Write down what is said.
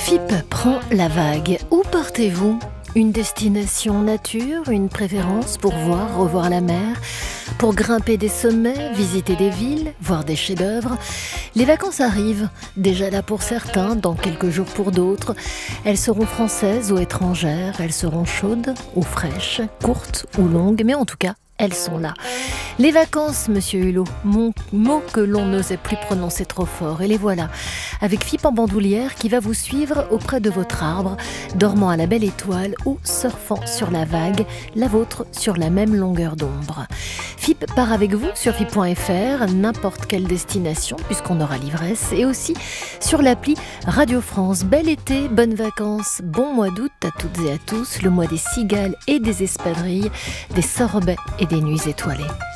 FIP prend la vague. Où partez-vous ? Une destination nature, une préférence pour revoir la mer, pour grimper des sommets, visiter des villes, voir des chefs-d'œuvre. Les vacances arrivent, déjà là pour certains, dans quelques jours pour d'autres. Elles seront françaises ou étrangères, elles seront chaudes ou fraîches, courtes ou longues, mais en tout cas, elles sont là. Les vacances, monsieur Hulot, mot que l'on n'osait plus prononcer trop fort. Et les voilà, avec FIP en bandoulière qui va vous suivre auprès de votre arbre, dormant à la belle étoile ou surfant sur la vague, la vôtre sur la même longueur d'ombre. FIP part avec vous sur FIP.fr, n'importe quelle destination, puisqu'on aura l'ivresse, et aussi sur l'appli Radio France. Bel été, bonnes vacances, bon mois d'août à toutes et à tous, le mois des cigales et des espadrilles, des sorbets et des nuits étoilées.